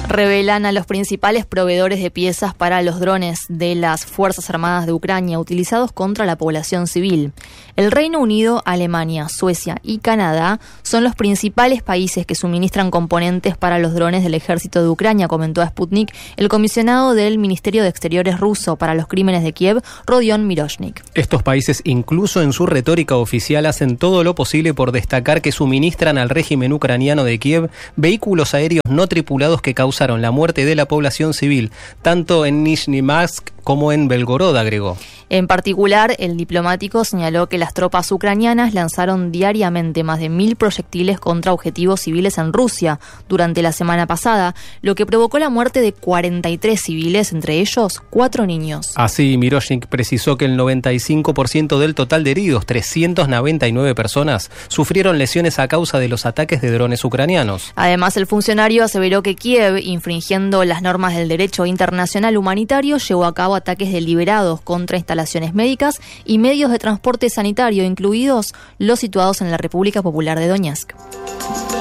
Revelan a los principales proveedores de piezas para los drones de las Fuerzas Armadas de Ucrania utilizados contra la población civil. El Reino Unido, Alemania, Suecia y Canadá son los principales países que suministran componentes para los drones del ejército de Ucrania, comentó a Sputnik el comisionado del Ministerio de Exteriores ruso para los crímenes de Kiev, Rodion Miroshnik. Estos países, incluso en su retórica oficial, hacen todo lo posible por destacar que suministran al régimen ucraniano de Kiev vehículos aéreos no tripulados que causaron la muerte de la población civil, tanto en Nizhny Mask como en Belgorod, agregó. En particular, el diplomático señaló que las tropas ucranianas lanzaron diariamente más de 1.000 proyectiles contra objetivos civiles en Rusia durante la semana pasada, lo que provocó la muerte de 43 civiles, entre ellos 4 niños. Así, Miroshnik precisó que el 95% del total de heridos, 399 personas, sufrieron lesiones a causa de los ataques de drones ucranianos. Además, el funcionario aseveró que Kiev, infringiendo las normas del derecho internacional humanitario, llevó a cabo ataques deliberados contra instalaciones médicas y medios de transporte sanitario, incluidos los situados en la República Popular de Donetsk.